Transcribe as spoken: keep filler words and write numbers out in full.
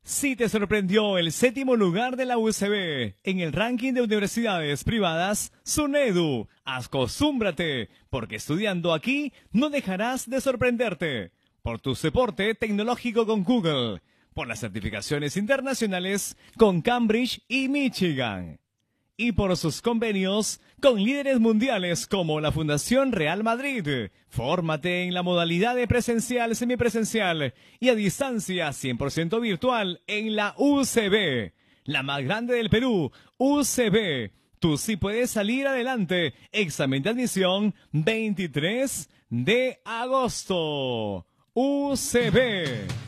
Si te sorprendió el séptimo lugar de la U C B en el ranking de universidades privadas, SUNEDU, acostúmbrate, porque estudiando aquí no dejarás de sorprenderte. Por tu soporte tecnológico con Google, por las certificaciones internacionales con Cambridge y Michigan, y por sus convenios con líderes mundiales como la Fundación Real Madrid. Fórmate en la modalidad de presencial, semipresencial y a distancia cien por ciento virtual en la U C B, la más grande del Perú. U C B, tú sí puedes salir adelante. Examen de admisión veintitrés de agosto. U C B.